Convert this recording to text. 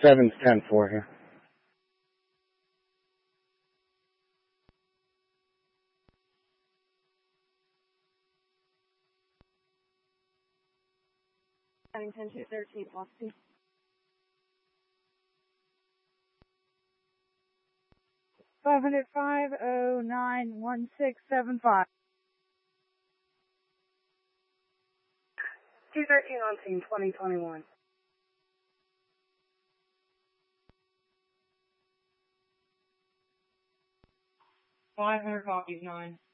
710 for you. Paddington 213, Boston. 505-09-1675. 213 on scene, 2021. 500 copies, 9.